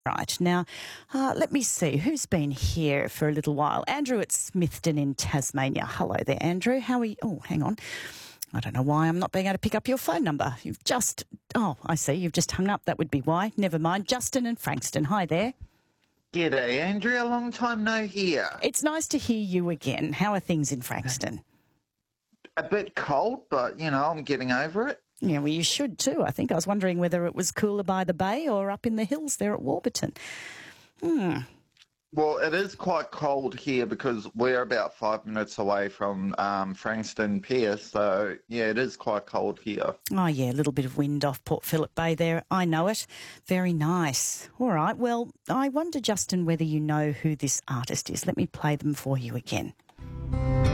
Right, now, let me see, who's been here for a little while? Andrew at Smithton in Tasmania. Hello there, Andrew. How are you? Oh, hang on. I don't know why I'm not being able to pick up your phone number. I see, you've just hung up. That would be why. Never mind. Justin in Frankston. Hi there. G'day, Andrea. Long time no hear. It's nice to hear you again. How are things in Frankston? A bit cold, but, I'm getting over it. Yeah, well, you should too. I think I was wondering whether it was cooler by the bay or up in the hills there at Warburton. Well, it is quite cold here because we're about 5 minutes away from Frankston Pier, so, yeah, it is quite cold here. Oh, yeah, a little bit of wind off Port Phillip Bay there. I know it. Very nice. All right, well, I wonder, Justin, whether you know who this artist is. Let me play them for you again.